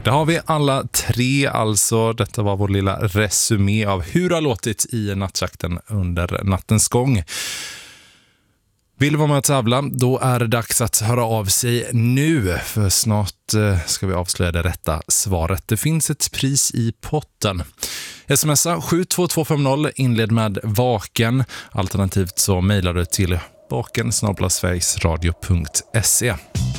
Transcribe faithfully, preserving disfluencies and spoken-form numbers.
Det har vi alla tre alltså. Detta var vår lilla resumé av hur det har låtit i nattjakten under nattens gång. Vill du vara med och tävla, då är det dags att höra av sig nu. För snart ska vi avslöja det rätta svaret. Det finns ett pris i potten. Smsa sju två två fem noll, inled med vaken. Alternativt så mejlar du till vaken snabel-a sverigesradio punkt se.